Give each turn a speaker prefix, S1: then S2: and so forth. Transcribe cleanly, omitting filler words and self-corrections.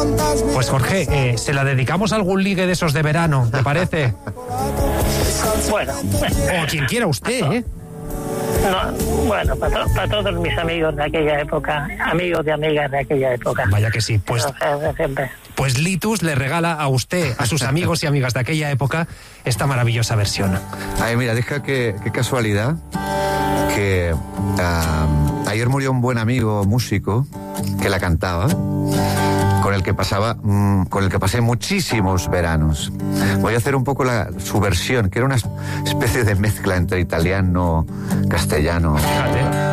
S1: Pues Jorge, se la dedicamos a algún ligue de esos de verano, ¿te parece?
S2: Bueno.
S1: O quien quiera usted, ¿eh?
S2: No, bueno, para todos mis amigos de aquella época, amigos de amigas de aquella época.
S1: Vaya que sí, pues...
S2: Siempre.
S1: Pues Litus le regala a usted, a sus amigos y amigas de aquella época, esta maravillosa versión.
S3: Ay, mira, deja qué casualidad que ayer murió un buen amigo músico que la cantaba, con el que pasé muchísimos veranos. Voy a hacer un poco su versión, que era una especie de mezcla entre italiano, castellano.
S1: Fíjate.